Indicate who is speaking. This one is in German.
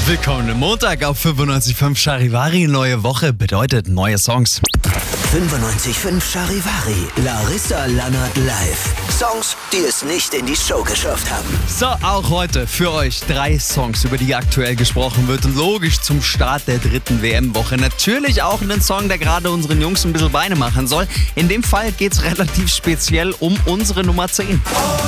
Speaker 1: Willkommen am Montag auf 95.5 Charivari. Neue Woche bedeutet neue Songs.
Speaker 2: 95.5 Charivari, Larissa Lannert live. Songs, die es nicht in die Show geschafft haben.
Speaker 1: So, auch heute für euch 3 Songs, über die aktuell gesprochen wird. Und logisch zum Start der 3. WM-Woche. Natürlich auch einen Song, der gerade unseren Jungs ein bisschen Beine machen soll. In dem Fall geht es relativ speziell um unsere Nummer 10.